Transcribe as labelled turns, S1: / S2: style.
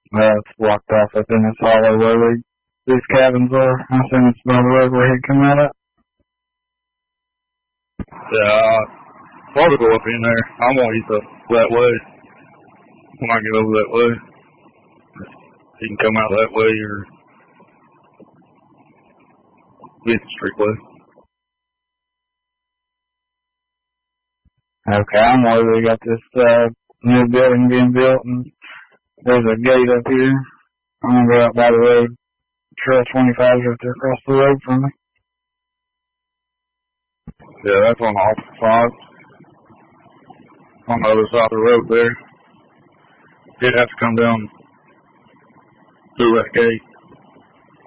S1: It's blocked off up in this hollow where these cabins are. I assume it's by the road where he'd come out at.
S2: Yeah, I'll probably go up in there. I'm gonna eat that way. When I get over that way, he can come out that way or 5th Street way.
S1: Okay, I'm where we got this new building being built, and there's a gate up here. I'm gonna go out by the road. Trail 25 is right there across the road from me.
S2: Yeah, that's on the opposite side. On the other side of the road there. You'd have to come down through that gate.